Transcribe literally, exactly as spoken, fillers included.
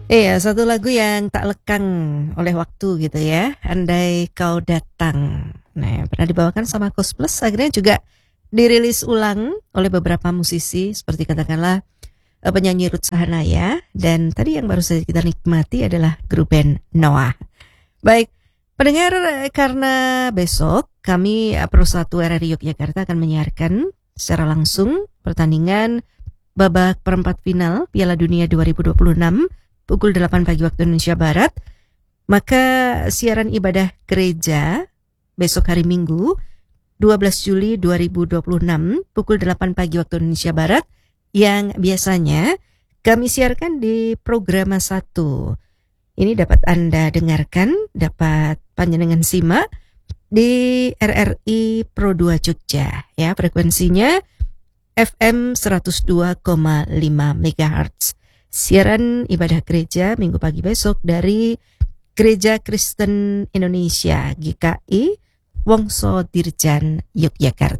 Iya, satu lagu yang tak lekang oleh waktu gitu ya, Andai Kau Datang. Nah, pernah dibawakan sama Koes Plus, akhirnya juga dirilis ulang oleh beberapa musisi seperti katakanlah eh, penyanyi Ruth Sahanaya, dan tadi yang baru saja kita nikmati adalah grup band Noah. Baik, pendengar, eh, karena besok kami eh, Pro satu R R I Yogyakarta akan menyiarkan secara langsung pertandingan babak perempat final Piala Dunia dua ribu dua puluh enam pukul delapan pagi waktu Indonesia Barat, maka siaran ibadah gereja besok hari Minggu dua belas Juli dua ribu dua puluh enam pukul delapan pagi waktu Indonesia Barat yang biasanya kami siarkan di Programa satu. Ini dapat Anda dengarkan, dapat panjenengan simak di R R I Pro dua Jogja ya, frekuensinya F M seratus dua koma lima megahertz. Siaran ibadah gereja minggu pagi besok dari Gereja Kristen Indonesia G K I Wongso Dirjan Yogyakarta.